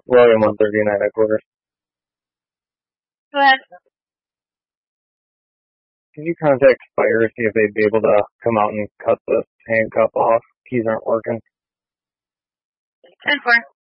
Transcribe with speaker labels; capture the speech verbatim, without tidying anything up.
Speaker 1: William one thirty-nine headquarters.
Speaker 2: Go ahead.
Speaker 1: Could you contact Fire, see if they'd be able to come out and cut the handcuff off? Keys aren't working.
Speaker 2: ten four.